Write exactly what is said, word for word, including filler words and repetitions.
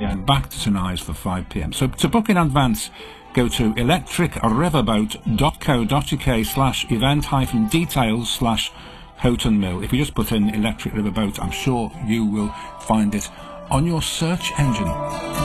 again back to St Ives for five p m. So to book in advance, go to electric riverboat dot co dot uk slash event hyphen details slash Houghton Mill. If you just put in Electric Riverboat, I'm sure you will find it on your search engine.